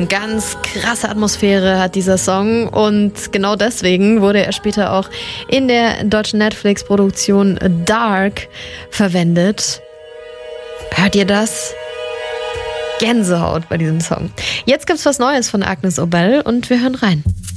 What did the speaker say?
Ganz krasse Atmosphäre hat dieser Song und genau deswegen wurde er später auch in der deutschen Netflix-Produktion Dark verwendet. Hört ihr das? Gänsehaut bei diesem Song. Jetzt gibt's was Neues von Agnes Obel und wir hören rein.